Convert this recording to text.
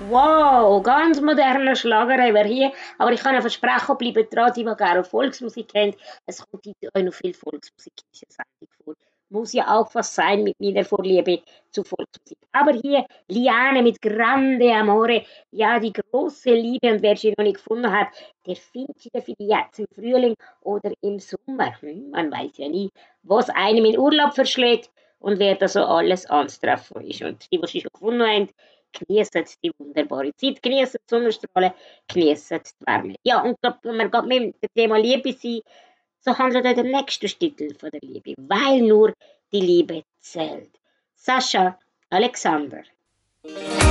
Wow, ganz moderner Schlager haben wir hier. Aber ich kann ja versprechen, bleibt dran, die gerne Volksmusik kennt. Es kommt heute auch noch viel Volksmusik in dieser Sendung vor. Muss ja auch was sein mit meiner Vorliebe zu Volksmusik. Aber hier Liane mit Grande Amore. Ja, die große Liebe. Und wer sie noch nicht gefunden hat, der findet sie jetzt im Frühling oder im Sommer. Man weiß ja nie, was einem in Urlaub verschlägt und wer da so alles anzutreffen ist. Und die, die sie schon gefunden haben, genießen die wunderbare Zeit, genießen die Sonnenstrahlen, genießen die Wärme. Ja, und wenn wir gerade mit dem Thema Liebe sind, so handelt auch der nächste Titel von der Liebe, weil nur die Liebe zählt. Sascha Alexander.